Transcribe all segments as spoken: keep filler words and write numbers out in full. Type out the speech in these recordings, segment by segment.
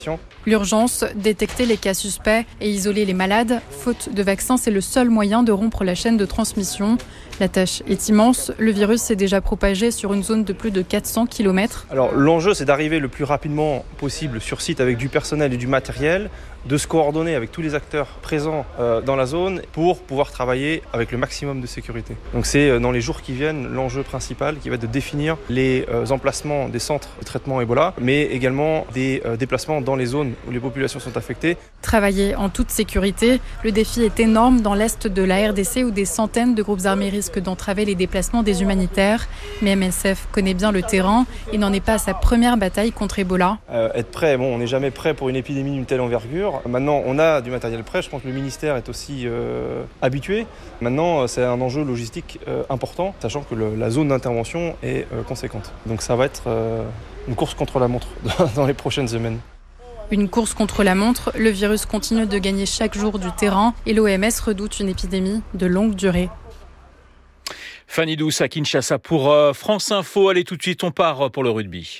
L'urgence, détecter les cas suspects et isoler les malades. Faute de vaccins, c'est le seul moyen de rompre la chaîne de transmission. La tâche est immense. Le virus s'est déjà propagé sur une zone de plus de quatre cents kilomètres. Alors l'enjeu, c'est d'arriver le plus rapidement possible sur site avec du personnel et du matériel, de se coordonner avec tous les acteurs présents euh, dans la zone pour pouvoir travailler avec le maximum de sécurité. Donc c'est euh, dans les jours qui viennent l'enjeu principal qui va être de définir les euh, emplacements des centres de traitement Ebola, mais également des euh, déplacements dans les zones où les populations sont affectées. Travailler en toute sécurité, le défi est énorme dans l'est de la R D C où des centaines de groupes armés risquent d'entraver les déplacements des humanitaires. Mais M S F connaît bien le terrain et n'en est pas à sa première bataille contre Ebola. Euh, être prêt, bon, on n'est jamais prêt pour une épidémie d'une telle envergure. Maintenant, on a du matériel prêt. Je pense que le ministère est aussi euh, habitué. Maintenant, c'est un enjeu logistique euh, important, sachant que le, la zone d'intervention est euh, conséquente. Donc ça va être euh, une course contre la montre dans les prochaines semaines. Une course contre la montre, le virus continue de gagner chaque jour du terrain et l'O M S redoute une épidémie de longue durée. Fanny Douce à Kinshasa pour euh, France Info. Allez, tout de suite, on part pour le rugby.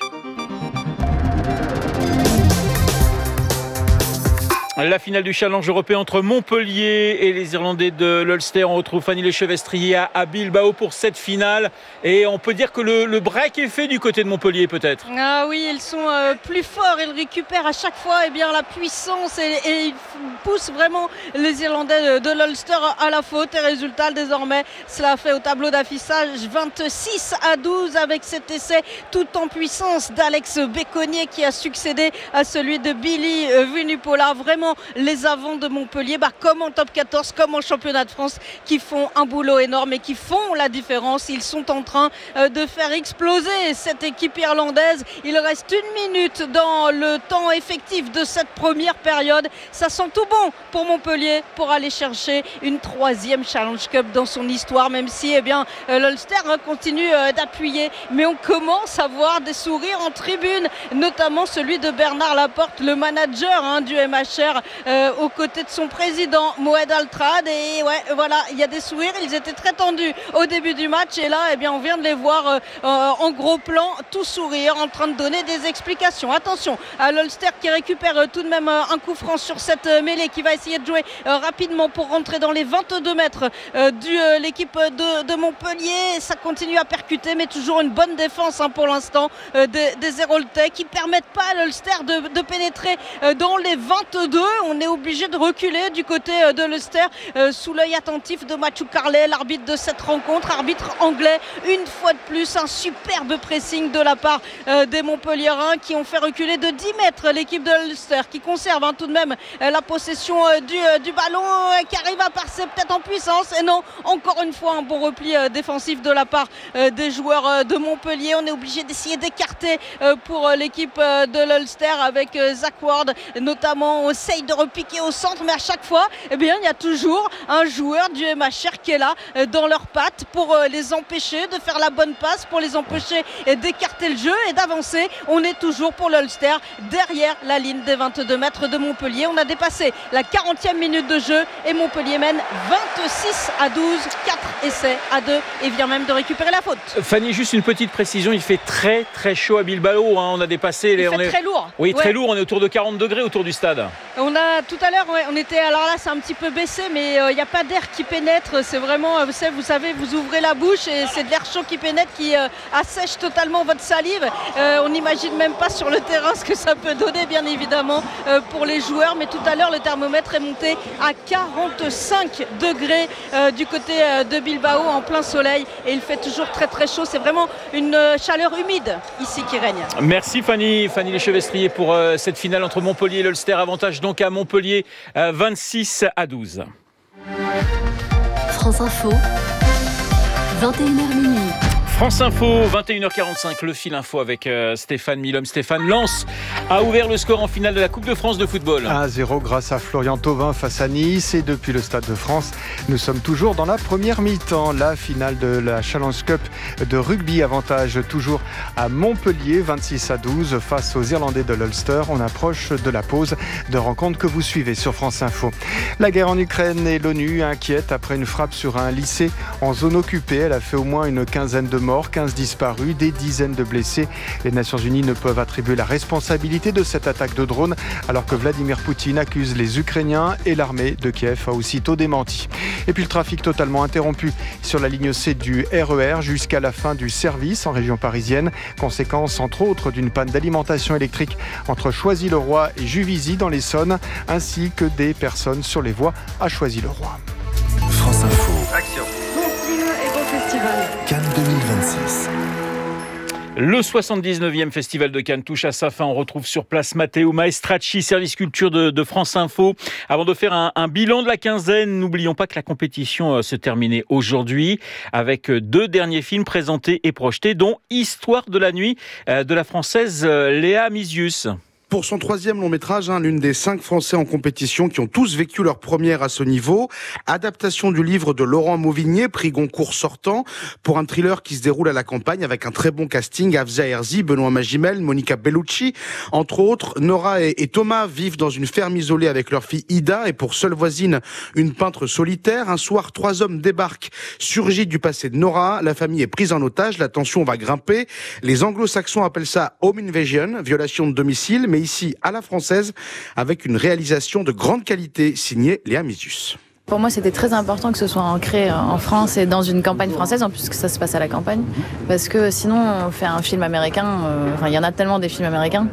La finale du challenge européen entre Montpellier et les Irlandais de l'Ulster. On retrouve Fanny Lechevestrier à, à Bilbao pour cette finale. Et on peut dire que le, le break est fait du côté de Montpellier peut-être. Ah oui, ils sont euh, plus forts. Ils récupèrent à chaque fois eh bien, la puissance et, et ils poussent vraiment les Irlandais de, de l'Ulster à la faute. Et résultat, désormais, cela fait au tableau d'affichage vingt-six à douze avec cet essai tout en puissance d'Alex Béconnier qui a succédé à celui de Billy Vunipola. Vraiment les avants de Montpellier, bah, comme en top quatorze, comme en championnat de France, qui font un boulot énorme et qui font la différence. Ils sont en train euh, de faire exploser cette équipe irlandaise. Il reste une minute dans le temps effectif de cette première période. Ça sent tout bon pour Montpellier pour aller chercher une troisième Challenge Cup dans son histoire, même si eh bien, euh, l'Ulster hein, continue euh, d'appuyer. Mais on commence à voir des sourires en tribune, notamment celui de Bernard Laporte, le manager hein, du M H R, Euh, aux côtés de son président Moed Altrad. Et ouais, voilà, il y a des sourires. Ils étaient très tendus au début du match et là, eh bien, on vient de les voir euh, euh, en gros plan, tout sourire, en train de donner des explications. Attention à l'Ulster qui récupère euh, tout de même euh, un coup franc sur cette euh, mêlée, qui va essayer de jouer euh, rapidement pour rentrer dans les vingt-deux mètres euh, de euh, l'équipe de, de Montpellier. Ça continue à percuter, mais toujours une bonne défense hein, pour l'instant euh, des, des Héroltais qui permettent pas à l'Ulster de, de pénétrer euh, dans les vingt-deux. On est obligé de reculer du côté de l'Ulster euh, sous l'œil attentif de Matthew Carley, l'arbitre de cette rencontre, arbitre anglais. Une fois de plus, un superbe pressing de la part euh, des Montpelliérains qui ont fait reculer de dix mètres l'équipe de l'Ulster, qui conserve hein, tout de même euh, la possession euh, du, euh, du ballon, euh, qui arrive à passer peut-être en puissance. Et non, encore une fois, un bon repli euh, défensif de la part euh, des joueurs euh, de Montpellier. On est obligé d'essayer d'écarter euh, pour euh, l'équipe euh, de l'Ulster avec euh, Zach Ward, notamment au essaye de repiquer au centre, mais à chaque fois eh bien, il y a toujours un joueur du M H R qui est là euh, dans leurs pattes pour euh, les empêcher de faire la bonne passe, pour les empêcher euh, d'écarter le jeu et d'avancer. On est toujours pour l'Ulster derrière la ligne des vingt-deux mètres de Montpellier. On a dépassé la quarantième minute de jeu et Montpellier mène vingt-six à douze, quatre essais à deux et vient même de récupérer la faute. Fanny, juste une petite précision, il fait très très chaud à Bilbao, hein. On a dépassé les... Il fait on est... très lourd. Oui, très ouais. lourd, on est autour de quarante degrés autour du stade. On a tout à l'heure, ouais, on était, alors là c'est un petit peu baissé, mais il euh, n'y a pas d'air qui pénètre. C'est vraiment, euh, vous savez, vous savez, vous ouvrez la bouche et c'est de l'air chaud qui pénètre, qui euh, assèche totalement votre salive. Euh, on n'imagine même pas sur le terrain ce que ça peut donner, bien évidemment, euh, pour les joueurs. Mais tout à l'heure, le thermomètre est monté à quarante-cinq degrés euh, du côté euh, de Bilbao, en plein soleil, et il fait toujours très très chaud. C'est vraiment une euh, chaleur humide ici qui règne. Merci Fanny, Fanny Lechevestrier pour euh, cette finale entre Montpellier et l'Ulster. Avantage donc à Montpellier, euh, vingt-six à douze. France Info, vingt et une heures minuit. France Info, vingt et une heures quarante-cinq, le fil info avec euh, Stéphane Milhomme. Stéphane, Lens a ouvert le score en finale de la Coupe de France de football. un à zéro grâce à Florian Thauvin face à Nice. Et depuis le Stade de France, nous sommes toujours dans la première mi-temps. La finale de la Challenge Cup de rugby, avantage toujours à Montpellier, vingt-six à douze face aux Irlandais de l'Ulster. On approche de la pause de rencontre que vous suivez sur France Info. La guerre en Ukraine et l'ONU inquiètent après une frappe sur un lycée en zone occupée. Elle a fait au moins une quinzaine de morts, quinze disparus, des dizaines de blessés. Les Nations Unies ne peuvent attribuer la responsabilité de cette attaque de drone alors que Vladimir Poutine accuse les Ukrainiens et l'armée de Kiev a aussitôt démenti. Et puis le trafic totalement interrompu sur la ligne C du R E R jusqu'à la fin du service en région parisienne. Conséquence entre autres d'une panne d'alimentation électrique entre Choisy-le-Roi et Juvisy dans l'Essonne, ainsi que des personnes sur les voies à Choisy-le-Roi. France Info. Action. Bon film et bon festival. Cannes deux mille vingt-six. Le soixante-dix-neuvième Festival de Cannes touche à sa fin. On retrouve sur place Matteo Maestracci, service culture de, de France Info. Avant de faire un, un bilan de la quinzaine, n'oublions pas que la compétition euh, se terminait aujourd'hui avec deux derniers films présentés et projetés, dont Histoire de la nuit euh, de la française euh, Léa Misius. Pour son troisième long métrage, hein, l'une des cinq Français en compétition qui ont tous vécu leur première à ce niveau. Adaptation du livre de Laurent Mauvigné, prix Goncourt sortant, pour un thriller qui se déroule à la campagne avec un très bon casting. Afza Herzi, Benoît Magimel, Monica Bellucci. Entre autres, Nora et, et Thomas vivent dans une ferme isolée avec leur fille Ida et pour seule voisine, une peintre solitaire. Un soir, trois hommes débarquent, surgis du passé de Nora. La famille est prise en otage, la tension va grimper. Les anglo-saxons appellent ça home invasion, violation de domicile, mais ici à la française, avec une réalisation de grande qualité signée Léa Misius. Pour moi, c'était très important que ce soit ancré en France et dans une campagne française, en plus que ça se passe à la campagne. Parce que sinon, on fait un film américain, euh, enfin, il y en a tellement des films américains,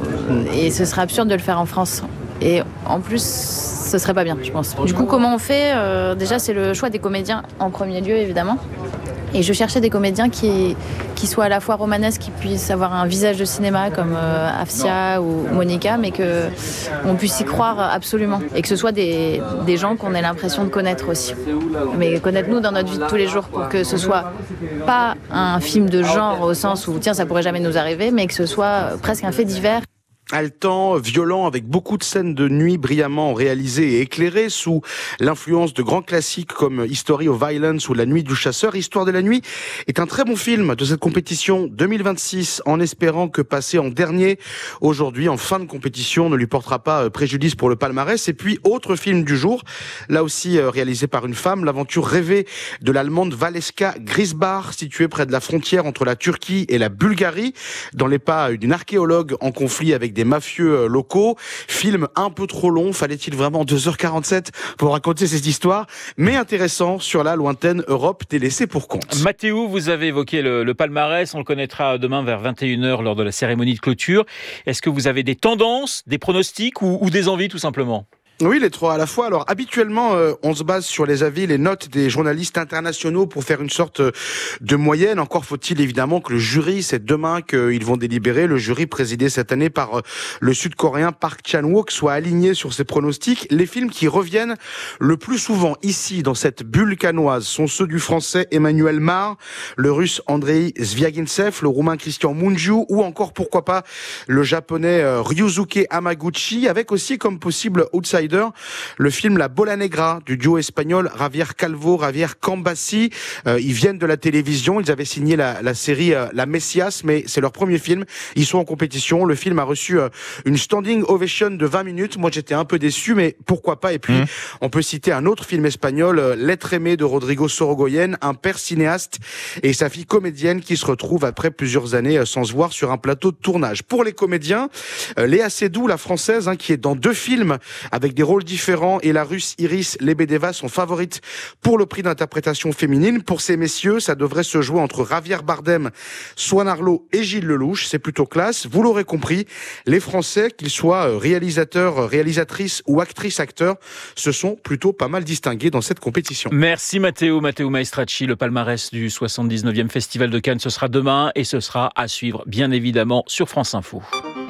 et ce serait absurde de le faire en France. Et en plus, ce serait pas bien, je pense. Du coup, comment on fait euh, Déjà, c'est le choix des comédiens en premier lieu, évidemment. Et je cherchais des comédiens qui, qui soient à la fois romanesques, qui puissent avoir un visage de cinéma comme euh, Afsia ou Monica, mais qu'on puisse y croire absolument. Et que ce soit des, des gens qu'on ait l'impression de connaître aussi. Mais connaître nous dans notre vie de tous les jours pour que ce soit pas un film de genre au sens où tiens, ça pourrait jamais nous arriver, mais que ce soit presque un fait divers. Haletant, violent, avec beaucoup de scènes de nuit brillamment réalisées et éclairées sous l'influence de grands classiques comme History of Violence ou La Nuit du Chasseur. Histoire de la nuit est un très bon film de cette compétition deux mille vingt-six, en espérant que passer en dernier aujourd'hui, en fin de compétition, ne lui portera pas préjudice pour le palmarès. Et puis, autre film du jour, là aussi réalisé par une femme, l'aventure rêvée de l'allemande Valeska Grisbach, située près de la frontière entre la Turquie et la Bulgarie, dans les pas d'une archéologue en conflit avec des des mafieux locaux. Film un peu trop long, fallait-il vraiment deux heures quarante-sept pour raconter cette histoire, mais intéressant sur la lointaine Europe délaissée pour compte. Mathéo, vous avez évoqué le, le palmarès, on le connaîtra demain vers vingt et une heures lors de la cérémonie de clôture. Est-ce que vous avez des tendances, des pronostics ou, ou des envies tout simplement ? Oui, les trois à la fois. Alors, habituellement, euh, on se base sur les avis, les notes des journalistes internationaux pour faire une sorte de moyenne. Encore faut-il évidemment que le jury, c'est demain qu'ils vont délibérer, le jury présidé cette année par euh, le Sud-Coréen Park Chan-wook soit aligné sur ses pronostics. Les films qui reviennent le plus souvent ici, dans cette bulle cannoise, sont ceux du Français Emmanuel Mar, le Russe Andrei Zviagintsev, le Roumain Christian Mungiu, ou encore, pourquoi pas, le Japonais euh, Ryusuke Hamaguchi, avec aussi comme possible outsider le film La Bola Negra du duo espagnol Javier Calvo, Javier Cambassi. Euh, ils viennent de la télévision, ils avaient signé la, la série euh, La Messias, mais c'est leur premier film. Ils sont en compétition. Le film a reçu euh, une standing ovation de vingt minutes. Moi, j'étais un peu déçu, mais pourquoi pas. Et puis, mmh. on peut citer un autre film espagnol, euh, L'être aimé de Rodrigo Sorogoyen, un père cinéaste et sa fille comédienne qui se retrouvent après plusieurs années euh, sans se voir sur un plateau de tournage. Pour les comédiens, euh, Léa Seydoux, la française, hein, qui est dans deux films avec des rôles différents, et la Russe Iris Lebedeva sont favorites pour le prix d'interprétation féminine. Pour ces messieurs, ça devrait se jouer entre Javier Bardem, Swan Arlo et Gilles Lelouch. C'est plutôt classe. Vous l'aurez compris, les Français, qu'ils soient réalisateurs, réalisatrices ou actrices, acteurs, se sont plutôt pas mal distingués dans cette compétition. Merci Matteo, Matteo Maestracci. Le palmarès du soixante-dix-neuvième Festival de Cannes, ce sera demain et ce sera à suivre bien évidemment sur France Info.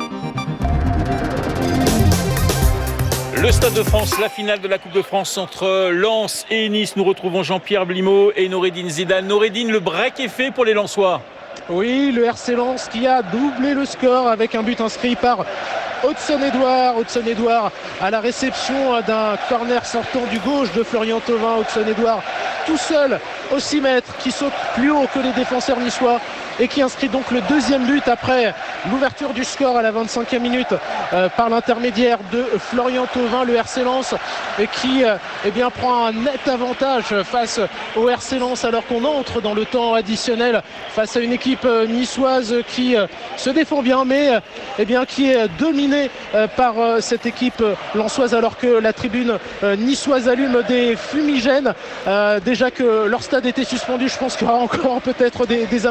Le Stade de France, la finale de la Coupe de France entre Lens et Nice. Nous retrouvons Jean-Pierre Blimaud et Noureddine Zidane. Noureddine, le break est fait pour les Lensois. Oui, le R C Lens qui a doublé le score avec un but inscrit par Hudson-Edouard. Hudson-Edouard à la réception d'un corner sortant du gauche de Florian Thauvin. Hudson-Edouard tout seul au six mètres, qui saute plus haut que les défenseurs niçois et qui inscrit donc le deuxième but après l'ouverture du score à la vingt-cinquième minute euh, par l'intermédiaire de Florian Thauvin, le R C Lens et qui euh, eh bien, prend un net avantage face au R C Lens alors qu'on entre dans le temps additionnel face à une équipe euh, niçoise qui euh, se défend bien mais euh, eh bien, qui est dominée euh, par euh, cette équipe euh, lensoise alors que la tribune euh, niçoise allume des fumigènes. Euh, déjà que leur stade était suspendu, je pense qu'il y aura encore peut-être des, des